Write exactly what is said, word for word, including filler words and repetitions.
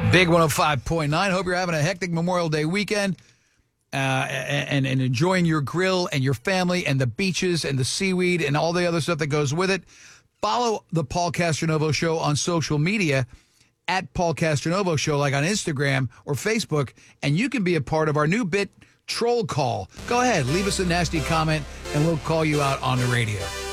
Big one oh five point nine. Hope you're having a hectic Memorial Day weekend uh, and, and enjoying your grill and your family and the beaches and the seaweed and all the other stuff that goes with it. Follow the Paul Castronovo Show on social media at Paul Castronovo Show, like on Instagram or Facebook, and you can be a part of our new bit, Troll Call. Go ahead, leave us a nasty comment, and we'll call you out on the radio.